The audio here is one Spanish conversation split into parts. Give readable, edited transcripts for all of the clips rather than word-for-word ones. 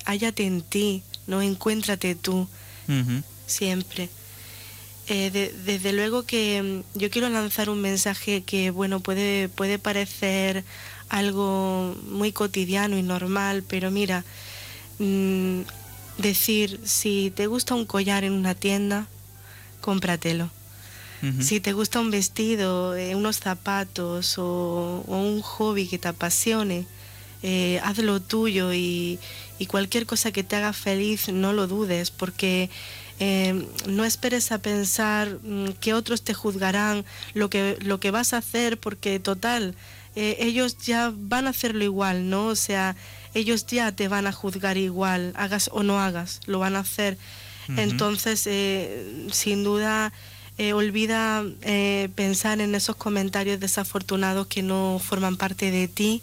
hállate en ti, ¿no? Encuéntrate tú, Ujú. siempre. Desde luego que yo quiero lanzar un mensaje que, bueno, puede parecer algo muy cotidiano y normal, pero mira, mm, decir, si te gusta un collar en una tienda, cómpratelo. Ujú. Si te gusta un vestido, unos zapatos o un hobby que te apasione, haz lo tuyo y cualquier cosa que te haga feliz no lo dudes, porque no esperes a pensar que otros te juzgarán lo que vas a hacer, porque total, ellos ya van a hacerlo igual, ¿no? O sea, ellos ya te van a juzgar igual, hagas o no hagas, lo van a hacer. Ujú. Entonces, sin duda, olvida pensar en esos comentarios desafortunados que no forman parte de ti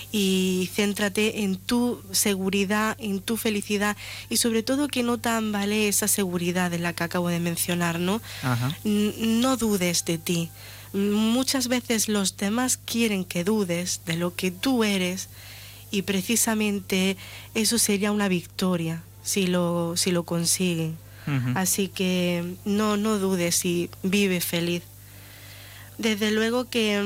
y céntrate en tu seguridad, en tu felicidad y sobre todo que no tambalee esa seguridad de la que acabo de mencionar, ¿no? Ajá. No dudes de ti. Muchas veces los demás quieren que dudes de lo que tú eres y precisamente eso sería una victoria si lo consiguen. Ujú. Así que no dudes y vive feliz. Desde luego que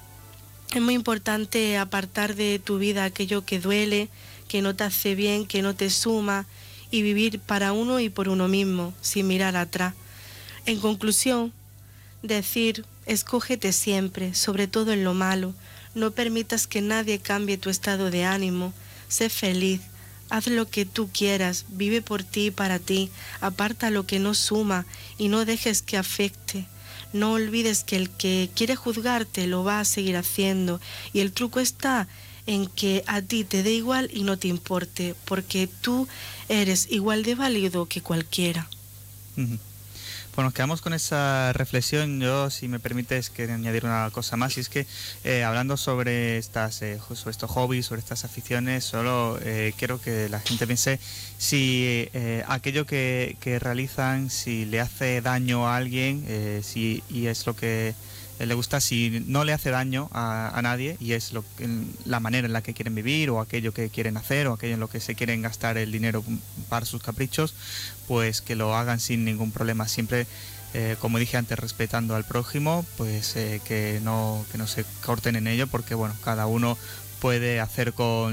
es muy importante apartar de tu vida aquello que duele, que no te hace bien, que no te suma y vivir para uno y por uno mismo, sin mirar atrás. En conclusión, decir, escógete siempre, sobre todo en lo malo. No permitas que nadie cambie tu estado de ánimo. Sé feliz. Haz lo que tú quieras, vive por ti y para ti, aparta lo que no suma y no dejes que afecte. No olvides que el que quiere juzgarte lo va a seguir haciendo y el truco está en que a ti te dé igual y no te importe, porque tú eres igual de válido que cualquiera. Ujú. Pues nos quedamos con esa reflexión. Yo, si me permites, que añadir una cosa más, y es que hablando sobre sobre estos hobbies, sobre estas aficiones, solo quiero que la gente piense si aquello que realizan, si le hace daño a alguien, y es lo que le gusta, si no le hace daño a nadie y es la manera en la que quieren vivir o aquello que quieren hacer o aquello en lo que se quieren gastar el dinero para sus caprichos, pues que lo hagan sin ningún problema. Siempre, como dije antes, respetando al prójimo, pues que no se corten en ello, porque bueno, cada uno puede hacer con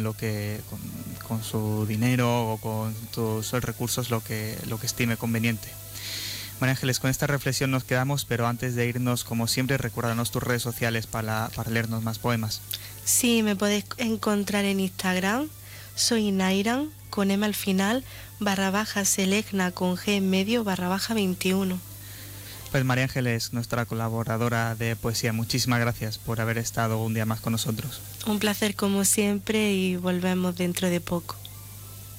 con su dinero o con sus recursos lo que estime conveniente. María Ángeles, con esta reflexión nos quedamos, pero antes de irnos, como siempre, recuérdanos tus redes sociales para leernos más poemas. Sí, me podéis encontrar en Instagram, soy Nairan, con M al final, _Selegna con G en medio, _21. Pues María Ángeles, nuestra colaboradora de poesía, muchísimas gracias por haber estado un día más con nosotros. Un placer como siempre y volvemos dentro de poco.